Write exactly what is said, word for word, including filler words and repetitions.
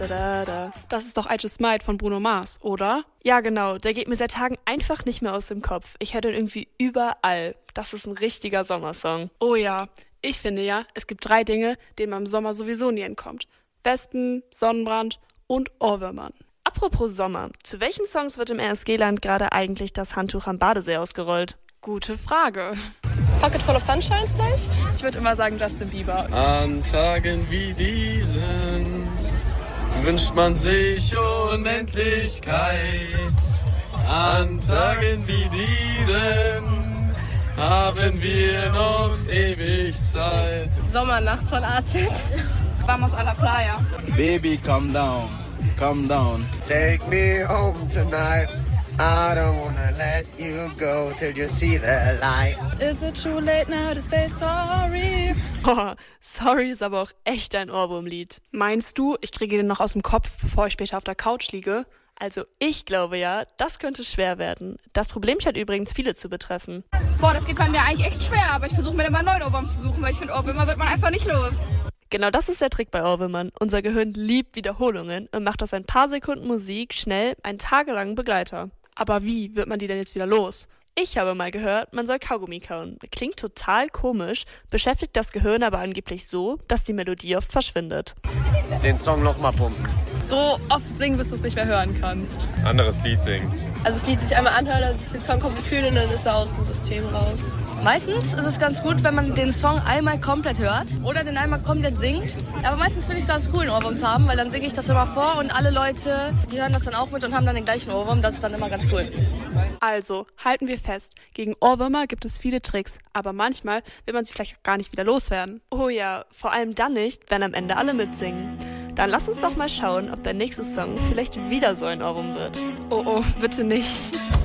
Da, da, da. Das ist doch I Just Might von Bruno Mars, oder? Ja, genau. Der geht mir seit Tagen einfach nicht mehr aus dem Kopf. Ich höre den irgendwie überall. Das ist ein richtiger Sommersong. Oh ja, ich finde ja, es gibt drei Dinge, denen man im Sommer sowieso nie entkommt. Wespen, Sonnenbrand und Ohrwürmern. Apropos Sommer. Zu welchen Songs wird im R S G-Land gerade eigentlich das Handtuch am Badesee ausgerollt? Gute Frage. Pocket Full of Sunshine vielleicht? Ich würde immer sagen Justin Bieber. An Tagen wie diesen wünscht man sich Unendlichkeit. An Tagen wie diesen haben wir noch ewig Zeit. Sommernacht von A Z. Vamos a la playa. Baby, calm down, calm down. Take me home tonight. I don't wanna let you go till you see the light. Is it too late now to say sorry? Oh, sorry ist aber auch echt ein Ohrwurmlied. Meinst du, ich kriege den noch aus dem Kopf, bevor ich später auf der Couch liege? Also ich glaube ja, das könnte schwer werden. Das Problem scheint übrigens viele zu betreffen. Boah, das geht bei mir eigentlich echt schwer, aber ich versuche mir immer einen neuen Ohrwurm zu suchen, weil ich finde, Ohrwürmer wird man einfach nicht los. Genau das ist der Trick bei Ohrwürmern. Unser Gehirn liebt Wiederholungen und macht aus ein paar Sekunden Musik schnell einen tagelangen Begleiter. Aber wie wird man die denn jetzt wieder los? Ich habe mal gehört, man soll Kaugummi kauen. Klingt total komisch, beschäftigt das Gehirn aber angeblich so, dass die Melodie oft verschwindet. Den Song nochmal pumpen. So oft singen, bis du es nicht mehr hören kannst. Anderes Lied singen. Also das Lied sich einmal anhören, den Song komplett fühlen und dann ist er aus dem System raus. Meistens ist es ganz gut, wenn man den Song einmal komplett hört oder den einmal komplett singt. Aber meistens finde ich es ganz cool, einen Ohrwurm zu haben, weil dann singe ich das immer vor und alle Leute, die hören das dann auch mit und haben dann den gleichen Ohrwurm. Das ist dann immer ganz cool. Also, halten wir fest, gegen Ohrwürmer gibt es viele Tricks, aber manchmal will man sie vielleicht auch gar nicht wieder loswerden. Oh ja, vor allem dann nicht, wenn am Ende alle mitsingen. Dann lass uns doch mal schauen, ob der nächste Song vielleicht wieder so ein Ohrwurm wird. Oh oh, bitte nicht.